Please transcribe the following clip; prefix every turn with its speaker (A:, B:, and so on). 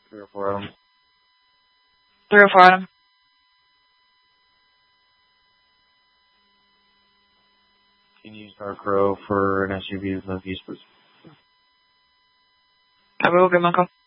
A: 3 or 4 of them.
B: 3 or 4 of them.
A: Can you use Dark Row for an SUV with no keys, please?
B: I will give him a call.